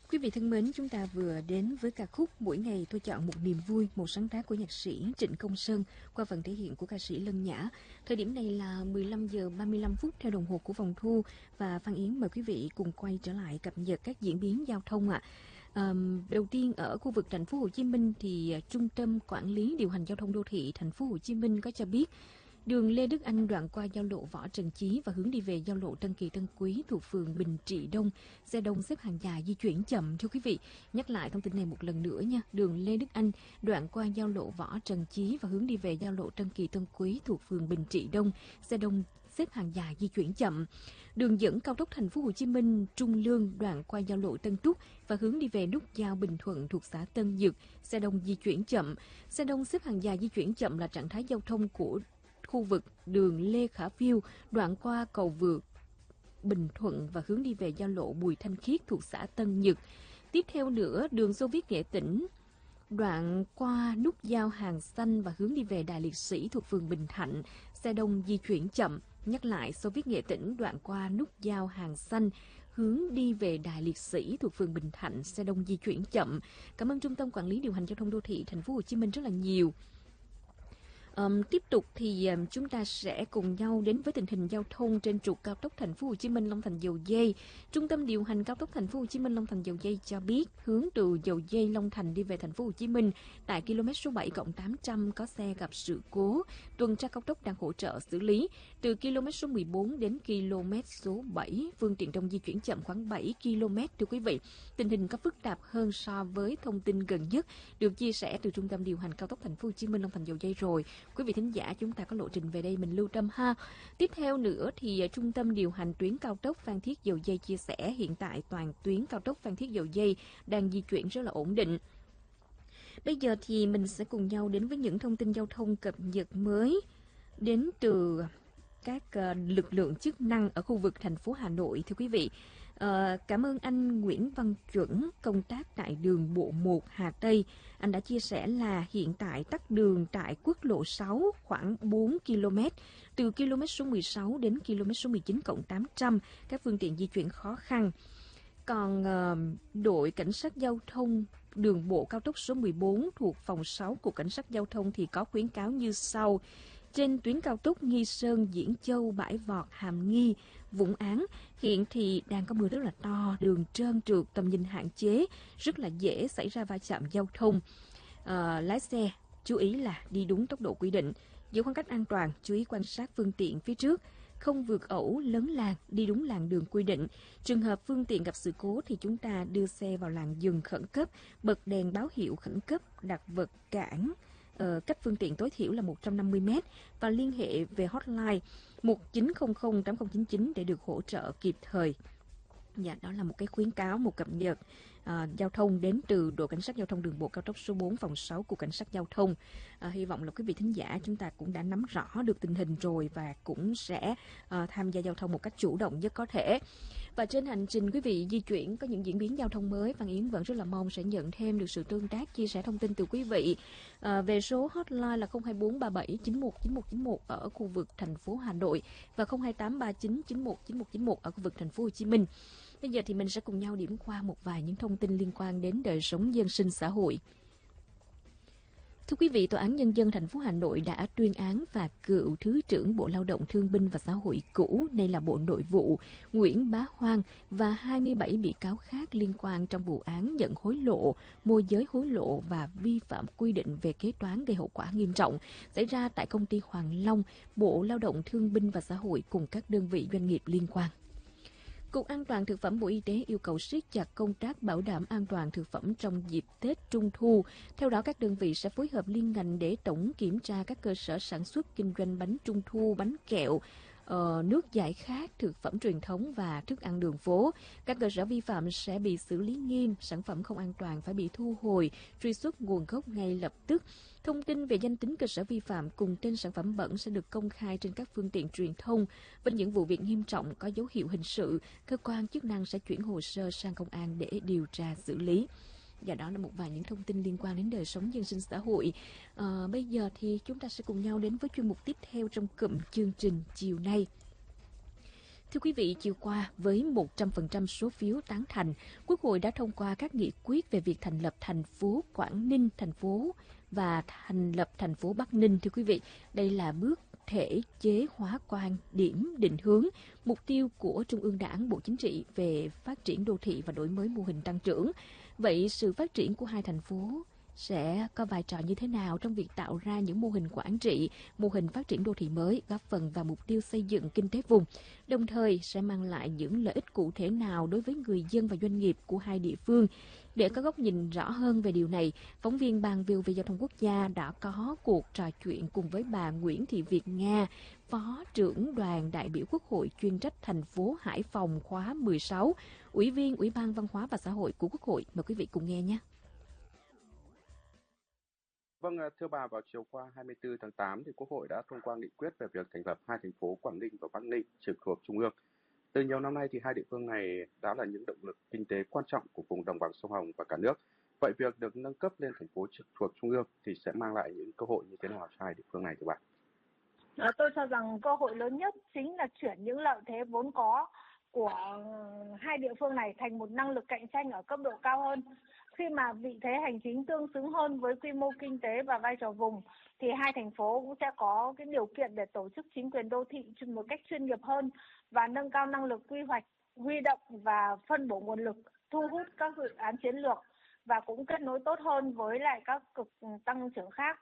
Quý vị thân mến, chúng ta vừa đến với ca khúc Mỗi Ngày Tôi Chọn Một Niềm Vui, một sáng tác của nhạc sĩ Trịnh Công Sơn qua phần thể hiện của ca sĩ Lân Nhã. Thời điểm này là 15 giờ 35 phút theo đồng hồ của phòng thu, và Phan Yến mời quý vị cùng quay trở lại cập nhật các diễn biến giao thông ạ. Đầu tiên ở khu vực thành phố Hồ Chí Minh thì Trung tâm Quản lý Điều hành Giao thông Đô thị thành phố Hồ Chí Minh có cho biết đường Lê Đức Anh đoạn qua giao lộ Võ Trần Chí và hướng đi về giao lộ Tân Kỳ Tân Quý thuộc phường Bình Trị Đông, xe đông xếp hàng dài di chuyển chậm. Thưa quý vị, nhắc lại thông tin này một lần nữa nha. Đường Lê Đức Anh đoạn qua giao lộ Võ Trần Chí và hướng đi về giao lộ Tân Kỳ Tân Quý thuộc phường Bình Trị Đông, xe đông xếp hàng dài di chuyển chậm. Đường dẫn cao tốc thành phố Hồ Chí Minh Trung Lương đoạn qua giao lộ Tân Trúc và hướng đi về nút giao Bình Thuận thuộc xã Tân Dực, xe đông di chuyển chậm. Xe đông xếp hàng dài di chuyển chậm là trạng thái giao thông của khu vực đường Lê Khả Phiêu đoạn qua cầu vượt Bình Thuận và hướng đi về giao lộ Bùi Thanh Khiết thuộc xã Tân Nhật. Tiếp theo nữa, đường Xô Viết Nghệ Tĩnh đoạn qua nút giao Hàng Xanh và hướng đi về Đài Liệt Sĩ thuộc phường Bình Thạnh, xe đông di chuyển chậm. Nhắc lại, Xô Viết Nghệ Tĩnh đoạn qua nút giao Hàng Xanh hướng đi về Đài Liệt Sĩ thuộc phường Bình Thạnh, xe đông di chuyển chậm. Cảm ơn Trung tâm Quản lý Điều hành Giao thông Đô thị thành phố Hồ Chí Minh rất là nhiều. Tiếp tục thì chúng ta sẽ cùng nhau đến với tình hình giao thông trên trục cao tốc thành phố Hồ Chí Minh Long Thành Dầu Giây. Trung tâm điều hành cao tốc thành phố Hồ Chí Minh Long Thành Dầu Giây cho biết hướng từ Dầu Giây Long Thành đi về thành phố Hồ Chí Minh tại km số 7+800 có xe gặp sự cố, tuần tra cao tốc đang hỗ trợ xử lý. Từ km số 14 đến km số 7, phương tiện đông di chuyển chậm khoảng 7 km. Thưa quý vị, tình hình có phức tạp hơn so với thông tin gần nhất được chia sẻ từ Trung tâm điều hành cao tốc thành phố Hồ Chí Minh Long Thành Dầu Giây rồi. Quý vị thính giả, chúng ta có lộ trình về đây mình lưu tâm ha. Tiếp theo nữa thì Trung tâm điều hành tuyến cao tốc Phan Thiết Dầu Giây chia sẻ hiện tại toàn tuyến cao tốc Phan Thiết Dầu Giây đang di chuyển rất là ổn định. Bây giờ thì mình sẽ cùng nhau đến với những thông tin giao thông cập nhật mới đến từ các lực lượng chức năng ở khu vực thành phố Hà Nội. Thưa quý vị, cảm ơn anh Nguyễn Văn Chuẩn, công tác tại đường bộ 1 Hà Tây. Anh đã chia sẻ là hiện tại tắc đường tại quốc lộ 6 khoảng 4 km, từ km số 16 đến km số 19+800, các phương tiện di chuyển khó khăn. Còn đội cảnh sát giao thông đường bộ cao tốc số 14 thuộc phòng 6 của cảnh sát giao thông thì có khuyến cáo như sau. Trên tuyến cao tốc Nghi Sơn, Diễn Châu, Bãi Vọt, Hàm Nghi, Vũng Áng, hiện thì đang có mưa rất là to, đường trơn trượt, tầm nhìn hạn chế, rất là dễ xảy ra va chạm giao thông. Lái xe chú ý là đi đúng tốc độ quy định, giữ khoảng cách an toàn, chú ý quan sát phương tiện phía trước, không vượt ẩu, lấn làn, đi đúng làn đường quy định. Trường hợp phương tiện gặp sự cố thì chúng ta đưa xe vào làn dừng khẩn cấp, bật đèn báo hiệu khẩn cấp, đặt vật cản cách phương tiện tối thiểu là 150 m và liên hệ về hotline 1900 8099 để được hỗ trợ kịp thời. Dạ, đó là một cái khuyến cáo, một cập nhật giao thông đến từ đội cảnh sát giao thông đường bộ cao tốc số 4 phòng 6 của cảnh sát giao thông. Hy vọng là quý vị thính giả chúng ta cũng đã nắm rõ được tình hình rồi và cũng sẽ tham gia giao thông một cách chủ động nhất có thể. Và trên hành trình quý vị di chuyển có những diễn biến giao thông mới, Phan Yến vẫn rất là mong sẽ nhận thêm được sự tương tác, chia sẻ thông tin từ quý vị về số hotline là 02437 91 91 91 ở khu vực thành phố Hà Nội và 02839 91 91 91 ở khu vực thành phố Hồ Chí Minh. Bây giờ thì mình sẽ cùng nhau điểm qua một vài những thông tin liên quan đến đời sống dân sinh xã hội. Thưa quý vị, Tòa án Nhân dân thành phố Hà Nội đã tuyên án và cựu Thứ trưởng Bộ Lao động Thương binh và Xã hội cũ, nay là Bộ Nội vụ, Nguyễn Bá Hoang và 27 bị cáo khác liên quan trong vụ án nhận hối lộ, môi giới hối lộ và vi phạm quy định về kế toán gây hậu quả nghiêm trọng xảy ra tại công ty Hoàng Long, Bộ Lao động Thương binh và Xã hội cùng các đơn vị doanh nghiệp liên quan. Cục An toàn Thực phẩm Bộ Y tế yêu cầu siết chặt công tác bảo đảm an toàn thực phẩm trong dịp Tết Trung Thu. Theo đó, các đơn vị sẽ phối hợp liên ngành để tổng kiểm tra các cơ sở sản xuất kinh doanh bánh Trung Thu, bánh kẹo, nước giải khát, thực phẩm truyền thống và thức ăn đường phố. Các cơ sở vi phạm sẽ bị xử lý nghiêm, sản phẩm không an toàn phải bị thu hồi, truy xuất nguồn gốc ngay lập tức. Thông tin về danh tính cơ sở vi phạm cùng tên sản phẩm bẩn sẽ được công khai trên các phương tiện truyền thông. Với những vụ việc nghiêm trọng có dấu hiệu hình sự, cơ quan chức năng sẽ chuyển hồ sơ sang công an để điều tra xử lý. Và đó là một vài những thông tin liên quan đến đời sống dân sinh xã hội. Bây giờ thì chúng ta sẽ cùng nhau đến với chuyên mục tiếp theo trong cụm chương trình chiều nay. Thưa quý vị, chiều qua với 100% số phiếu tán thành, Quốc hội đã thông qua các nghị quyết về việc thành lập thành phố Quảng Ninh, và thành lập thành phố Bắc Ninh. Thưa quý vị, đây là bước thể chế hóa quan điểm định hướng, mục tiêu của Trung ương Đảng, Bộ Chính trị về phát triển đô thị và đổi mới mô hình tăng trưởng. Vậy sự phát triển của hai thành phố sẽ có vai trò như thế nào trong việc tạo ra những mô hình quản trị, mô hình phát triển đô thị mới, góp phần vào mục tiêu xây dựng kinh tế vùng, đồng thời sẽ mang lại những lợi ích cụ thể nào đối với người dân và doanh nghiệp của hai địa phương. Để có góc nhìn rõ hơn về điều này, phóng viên Ban VOV Giao thông Quốc gia đã có cuộc trò chuyện cùng với bà Nguyễn Thị Việt Nga, Phó trưởng đoàn đại biểu Quốc hội chuyên trách thành phố Hải Phòng khóa 16, Ủy viên Ủy ban Văn hóa và Xã hội của Quốc hội. Mời quý vị cùng nghe nhé. Vâng, thưa bà, vào chiều qua 24 tháng 8 thì Quốc hội đã thông qua nghị quyết về việc thành lập hai thành phố Quảng Ninh và Bắc Ninh trực thuộc Trung ương. Từ nhiều năm nay thì hai địa phương này đã là những động lực kinh tế quan trọng của vùng đồng bằng sông Hồng và cả nước. Vậy việc được nâng cấp lên thành phố trực thuộc Trung ương thì sẽ mang lại những cơ hội như thế nào cho hai địa phương này thưa bà? Tôi cho rằng cơ hội lớn nhất chính là chuyển những lợi thế vốn có của hai địa phương này thành một năng lực cạnh tranh ở cấp độ cao hơn. Khi mà vị thế hành chính tương xứng hơn với quy mô kinh tế và vai trò vùng, thì hai thành phố cũng sẽ có cái điều kiện để tổ chức chính quyền đô thị một cách chuyên nghiệp hơn và nâng cao năng lực quy hoạch, huy động và phân bổ nguồn lực, thu hút các dự án chiến lược và cũng kết nối tốt hơn với lại các cực tăng trưởng khác.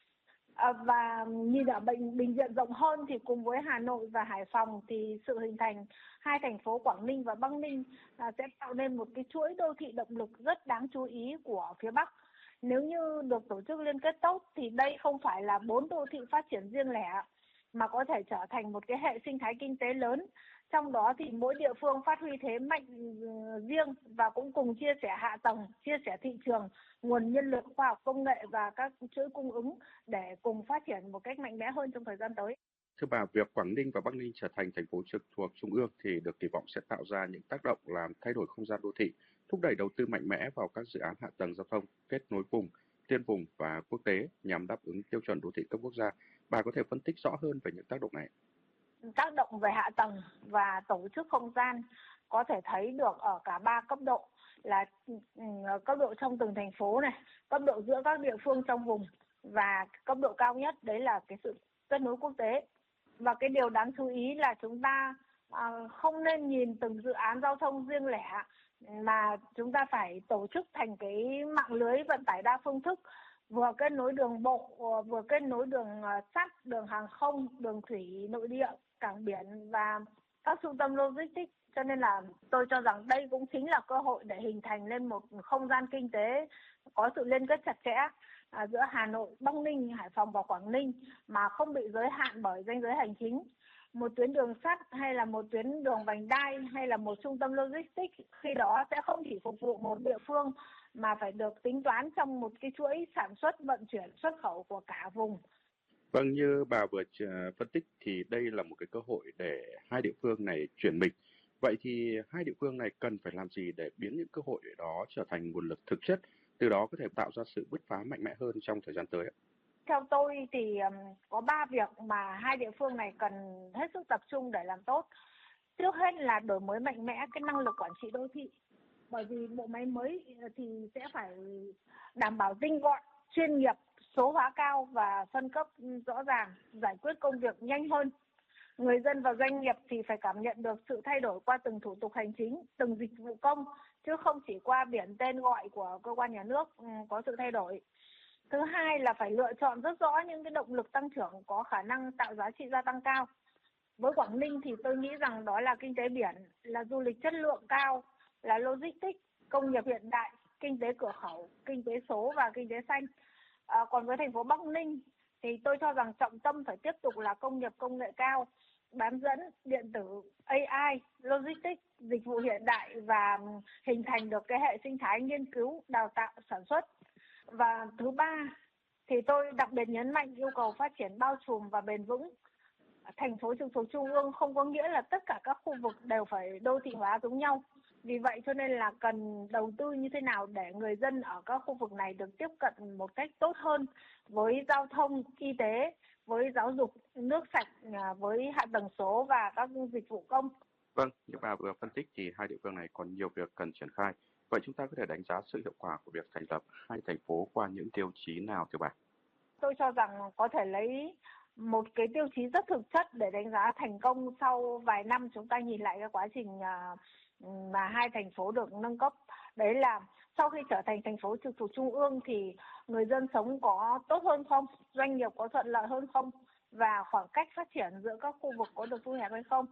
Và nhìn ở bình diện rộng hơn thì cùng với Hà Nội và Hải Phòng thì sự hình thành hai thành phố Quảng Ninh và Bắc Ninh sẽ tạo nên một cái chuỗi đô thị động lực rất đáng chú ý của phía Bắc. Nếu như được tổ chức liên kết tốt thì đây không phải là 4 đô thị phát triển riêng lẻ mà có thể trở thành một cái hệ sinh thái kinh tế lớn. Trong đó thì mỗi địa phương phát huy thế mạnh riêng và cũng cùng chia sẻ hạ tầng, chia sẻ thị trường, nguồn nhân lực khoa học công nghệ và các chuỗi cung ứng để cùng phát triển một cách mạnh mẽ hơn trong thời gian tới. Thưa bà, việc Quảng Ninh và Bắc Ninh trở thành thành phố trực thuộc Trung ương thì được kỳ vọng sẽ tạo ra những tác động làm thay đổi không gian đô thị, thúc đẩy đầu tư mạnh mẽ vào các dự án hạ tầng giao thông, kết nối vùng, liên vùng và quốc tế nhằm đáp ứng tiêu chuẩn đô thị cấp quốc gia. Bà có thể phân tích rõ hơn về những tác động này? Tác động về hạ tầng và tổ chức không gian có thể thấy được ở cả 3 cấp độ là cấp độ trong từng thành phố này, cấp độ giữa các địa phương trong vùng và cấp độ cao nhất đấy là cái sự kết nối quốc tế. Và cái điều đáng chú ý là chúng ta không nên nhìn từng dự án giao thông riêng lẻ mà chúng ta phải tổ chức thành cái mạng lưới vận tải đa phương thức, vừa kết nối đường bộ, vừa kết nối đường sắt, đường hàng không, đường thủy nội địa, cảng biển và các trung tâm logistics. Cho nên là tôi cho rằng đây cũng chính là cơ hội để hình thành lên một không gian kinh tế có sự liên kết chặt chẽ giữa Hà Nội, Bắc Ninh, Hải Phòng và Quảng Ninh mà không bị giới hạn bởi ranh giới hành chính. Một tuyến đường sắt hay là một tuyến đường vành đai hay là một trung tâm logistics khi đó sẽ không chỉ phục vụ một địa phương mà phải được tính toán trong một cái chuỗi sản xuất, vận chuyển, xuất khẩu của cả vùng. Vâng, như bà vừa phân tích thì đây là một cái cơ hội để hai địa phương này chuyển mình. Vậy thì hai địa phương này cần phải làm gì để biến những cơ hội đó trở thành nguồn lực thực chất, từ đó có thể tạo ra sự bứt phá mạnh mẽ hơn trong thời gian tới ạ? Theo tôi thì có 3 việc mà hai địa phương này cần hết sức tập trung để làm tốt. Trước hết là đổi mới mạnh mẽ cái năng lực quản trị đô thị. Bởi vì bộ máy mới thì sẽ phải đảm bảo tinh gọn, chuyên nghiệp, số hóa cao và phân cấp rõ ràng, giải quyết công việc nhanh hơn. Người dân và doanh nghiệp thì phải cảm nhận được sự thay đổi qua từng thủ tục hành chính, từng dịch vụ công, chứ không chỉ qua biển tên gọi của cơ quan nhà nước có sự thay đổi. Thứ hai là phải lựa chọn rất rõ những cái động lực tăng trưởng có khả năng tạo giá trị gia tăng cao. Với Quảng Ninh thì tôi nghĩ rằng đó là kinh tế biển, là du lịch chất lượng cao, là logistics, công nghiệp hiện đại, kinh tế cửa khẩu, kinh tế số và kinh tế xanh. Còn với thành phố Bắc Ninh thì tôi cho rằng trọng tâm phải tiếp tục là công nghiệp công nghệ cao, bán dẫn, điện tử, AI, logistics, dịch vụ hiện đại và hình thành được cái hệ sinh thái nghiên cứu, đào tạo, sản xuất. Và thứ ba thì tôi đặc biệt nhấn mạnh yêu cầu phát triển bao trùm và bền vững. Thành phố trực thuộc Trung ương không có nghĩa là tất cả các khu vực đều phải đô thị hóa giống nhau. Vì vậy cho nên là cần đầu tư như thế nào để người dân ở các khu vực này được tiếp cận một cách tốt hơn với giao thông, y tế, với giáo dục, nước sạch, với hạ tầng số và các dịch vụ công. Vâng, như bà vừa phân tích thì hai địa phương này còn nhiều việc cần triển khai. Vậy chúng ta có thể đánh giá sự hiệu quả của việc thành lập hai thành phố qua những tiêu chí nào thưa bà? Tôi cho rằng có thể lấy một cái tiêu chí rất thực chất để đánh giá thành công sau vài năm chúng ta nhìn lại cái quá trình mà hai thành phố được nâng cấp. Đấy là sau khi trở thành thành phố trực thuộc trung ương thì người dân sống có tốt hơn không, doanh nghiệp có thuận lợi hơn không, và khoảng cách phát triển giữa các khu vực có được thu hẹp hay không.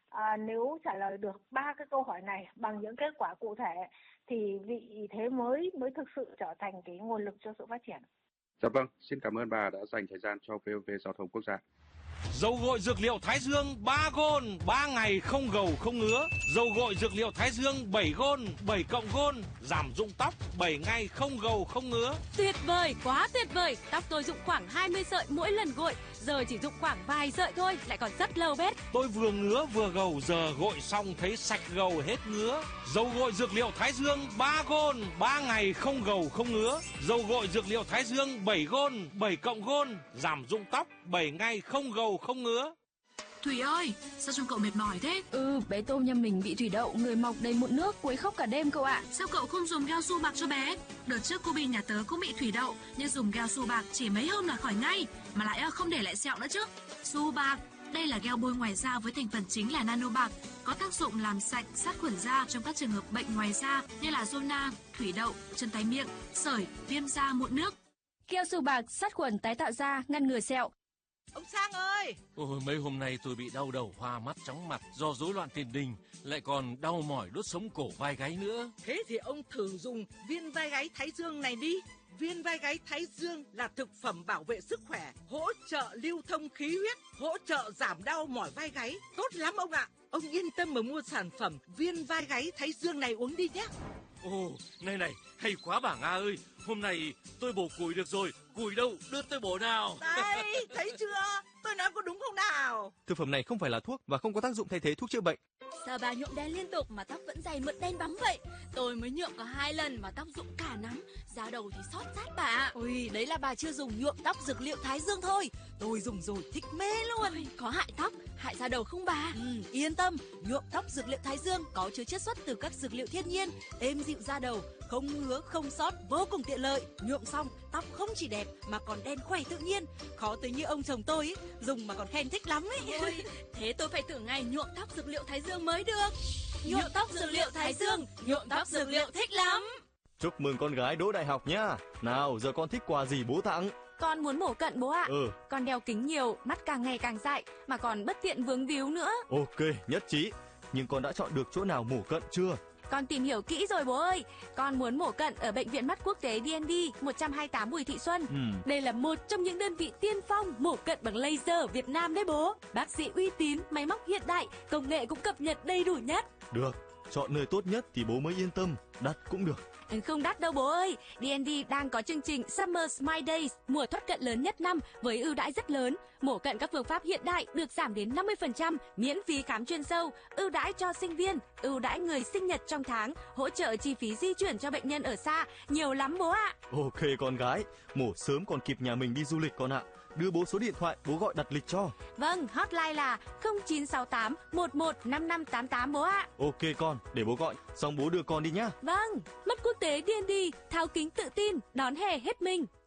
Nếu trả lời được ba cái câu hỏi này bằng những kết quả cụ thể thì vị thế mới thực sự trở thành cái nguồn lực cho sự phát triển. Dạ vâng, xin cảm ơn bà đã dành thời gian cho VOV Giao thông Quốc gia. Dầu gội dược liệu Thái Dương 3 gôn, 3 ngày không gầu không ngứa. Dầu gội dược liệu Thái Dương 7 gôn, 7 cộng gôn, giảm rụng tóc 7 ngày không gầu không ngứa. Tuyệt vời, quá tuyệt vời. Tóc tôi rụng khoảng 20 sợi mỗi lần gội, giờ chỉ rụng khoảng vài sợi thôi, lại còn rất lâu bết. Tôi vừa ngứa vừa gầu, giờ gội xong thấy sạch gầu hết ngứa. Dầu gội dược liệu Thái Dương 3 gôn, 3 ngày không gầu không ngứa. Dầu gội dược liệu Thái Dương 7 gôn, 7 cộng gôn, giảm rụng tóc 7 ngày không gầu không ngứa. Thủy ơi, sao trông cậu mệt mỏi thế? Bé Tôm nhà mình bị thủy đậu, người mọc đầy mụn nước, quấy khóc cả đêm cậu ạ. Sao cậu không dùng gel su bạc cho bé? Đợt trước cô Bình nhà tớ cũng bị thủy đậu, nhưng dùng gel su bạc chỉ mấy hôm là khỏi ngay, mà lại không để lại sẹo nữa chứ. Su bạc, đây là gel bôi ngoài da với thành phần chính là nano bạc, có tác dụng làm sạch, sát khuẩn da trong các trường hợp bệnh ngoài da như là zona, thủy đậu, chân tay miệng, sởi, viêm da, mụn nước. Gel su bạc sát khuẩn tái tạo da, ngăn ngừa sẹo. Ông Sang ơi! Ôi, mấy hôm nay tôi bị đau đầu, hoa mắt, chóng mặt do rối loạn tiền đình, lại còn đau mỏi đốt sống cổ vai gáy nữa. Thế thì ông thử dùng viên vai gáy Thái Dương này đi. Viên vai gáy Thái Dương là thực phẩm bảo vệ sức khỏe, hỗ trợ lưu thông khí huyết, hỗ trợ giảm đau mỏi vai gáy. Tốt lắm ông ạ! Ông yên tâm mà mua sản phẩm viên vai gáy Thái Dương này uống đi nhé. Ồ, này, hay quá bà Nga ơi. Hôm nay tôi bổ củi được rồi. Củi đâu, đưa tôi bổ nào. Đây, thấy chưa? Tôi nói có đúng không nào? Thực phẩm này không phải là thuốc và không có tác dụng thay thế thuốc chữa bệnh. Sao bà nhuộm đen liên tục mà tóc vẫn dày mượt đen bóng vậy? Tôi mới nhuộm có 2 lần mà tóc rụng cả nắm, da đầu thì xót rát bà. Ôi, đấy là bà chưa dùng nhuộm tóc dược liệu Thái Dương thôi. Tôi dùng rồi thích mê luôn. Ôi, có hại tóc, hại da đầu không bà? Yên tâm, nhuộm tóc dược liệu Thái Dương có chứa chiết xuất từ các dược liệu thiên nhiên, êm dịu da đầu, không ngứa, không xót, vô cùng tiện lợi. Nhuộm xong, tóc không chỉ đẹp mà còn đen khỏe tự nhiên. Khó tới như ông chồng tôi dùng mà còn khen thích lắm ấy. Ôi, thế tôi phải thử ngày nhuộm tóc dược liệu Thái Dương mới được. Nhuộm tóc dược liệu Thái Dương, nhuộm tóc dược liệu thích lắm. Chúc mừng con gái đỗ đại học nhá. Nào, giờ con thích quà gì bố tặng? Con muốn mổ cận bố ạ. Con đeo kính nhiều, mắt càng ngày càng dại, mà còn bất tiện vướng víu nữa. Ok, nhất trí. Nhưng con đã chọn được chỗ nào mổ cận chưa? Con tìm hiểu kỹ rồi bố ơi. Con muốn mổ cận ở Bệnh viện Mắt Quốc tế DND 128 Bùi Thị Xuân. Đây là một trong những đơn vị tiên phong mổ cận bằng laser ở Việt Nam đấy bố. Bác sĩ uy tín, máy móc hiện đại, công nghệ cũng cập nhật đầy đủ nhất. Được, chọn nơi tốt nhất thì bố mới yên tâm. Đắt cũng được. Không đắt đâu bố ơi. DND đang có chương trình Summer Smile Days, mùa thoát cận lớn nhất năm với ưu đãi rất lớn. Mổ cận các phương pháp hiện đại được giảm đến 50%, miễn phí khám chuyên sâu, ưu đãi cho sinh viên, ưu đãi người sinh nhật trong tháng, hỗ trợ chi phí di chuyển cho bệnh nhân ở xa, nhiều lắm bố ạ. Ok con gái, mổ sớm còn kịp nhà mình đi du lịch con ạ. Đưa bố số điện thoại, bố gọi đặt lịch cho. Vâng, hotline là 0968 115588 bố ạ. Ok con, để bố gọi, xong bố đưa con đi nhá. Vâng, Mắt Quốc tế DND, tháo kính tự tin, đón hè hết mình.